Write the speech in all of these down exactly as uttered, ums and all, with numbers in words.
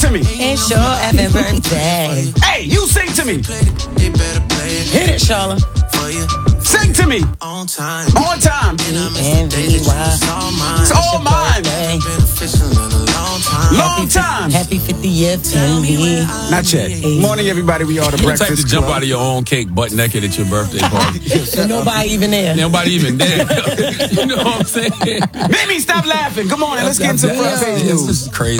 to me. It's your effing birthday. Hey, you sing to me. Hit it, Charlotte. Sing to me. On time. On time. And V Y. It's all mine. Long time. Happy fiftieth to me. Not yet. Morning, everybody. We are the You the Breakfast type to jump Club. out of your own cake butt naked at your birthday party. And nobody even there. Nobody even there. You know what I'm saying? Mimi, stop laughing. Come on, let's get into front page This news. is crazy.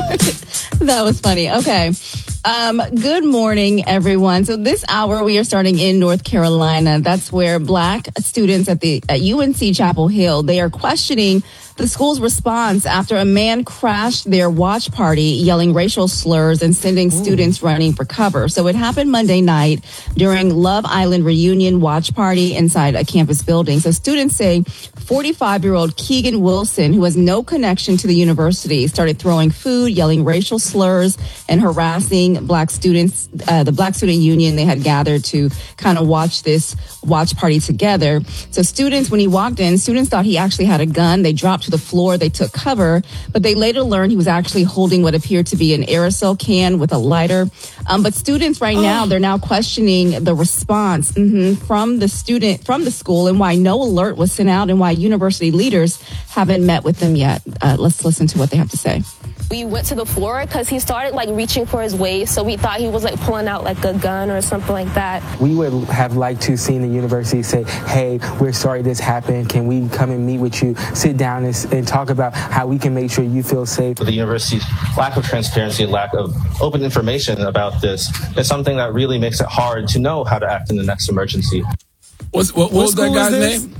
That was funny. Okay. Um, good morning, everyone. So this hour we are starting in North Carolina. That's where Black students at the at U N C Chapel Hill, they are questioning the school's response after a man crashed their watch party, yelling racial slurs and sending Ooh. students running for cover. So it happened Monday night during Love Island reunion watch party inside a campus building. So students say forty-five-year-old Keegan Wilson, who has no connection to the university, started throwing food, yelling racial slurs, and harassing Black students. Uh, the Black Student Union, they had gathered to kind of watch this watch party together. So students, when he walked in, students thought he actually had a gun. They dropped to the floor. They took cover, but they later learned he was actually holding what appeared to be an aerosol can with a lighter. Um, but students right now, they're now questioning the response mm-hmm, from the student, from the school, and why no alert was sent out and why university leaders haven't met with them yet. Uh, let's listen to what they have to say. We went to the floor because he started like reaching for his waist, so we thought he was like pulling out like a gun or something like that. We would have liked to see the university say, hey, we're sorry this happened. Can we come and meet with you, sit down and, and talk about how we can make sure you feel safe? The university's lack of transparency and lack of open information about this is something that really makes it hard to know how to act in the next emergency. What's, what, what, what was that guy's name?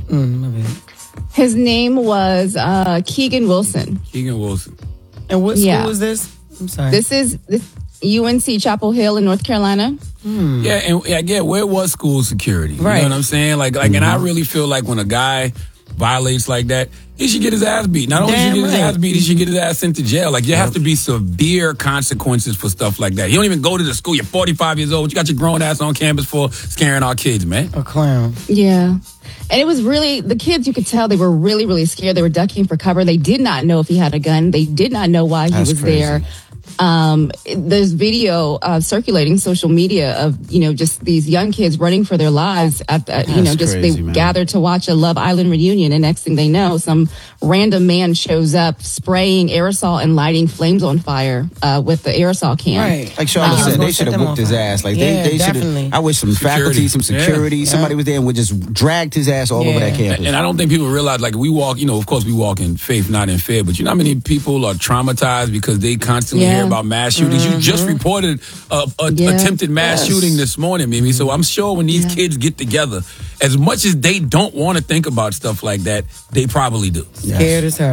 Mm, His name was uh, Keegan Wilson. Keegan Wilson. And what school yeah. was this? I'm sorry. This is this U N C Chapel Hill in North Carolina. Hmm. Yeah, and yeah, again, where was school security? You right. know what I'm saying? Like, like, mm-hmm. and I really feel like when a guy violates like that, he should get his ass beat. Not only Damn should he get his right. ass beat, he should get his ass sent to jail. Like, there have to be severe consequences for stuff like that. You don't even go to the school. You're forty-five years old. What you got your grown ass on campus for scaring our kids, man? A clown. Yeah. And it was really, the kids, you could tell they were really, really scared. They were ducking for cover. They did not know if he had a gun. They did not know why he That's was crazy. there. Um, there's video uh, circulating social media of, you know, just these young kids running for their lives. At the, you know, just crazy, they man. gathered to watch a Love Island reunion. And next thing they know, some random man shows up spraying aerosol and lighting flames on fire uh, with the aerosol can. Right. Like Charlotte Um, said, gonna they set should have them whooped on his fire. ass. Like Yeah, they, they should definitely. have. I wish some Security. faculty, some Yeah. security, somebody was there and would just dragged his ass all over Yeah. that campus. And I don't think people realize, like, we walk, you know, of course we walk in faith, not in fear, but you know how many people are traumatized because they constantly Yeah. hear about mass shootings? You just reported a, a Yeah. attempted mass Yes. shooting this morning, Mimi. So I'm sure when these Yeah. kids get together, as much as they don't want to think about stuff like that, they probably do. Scared as hell.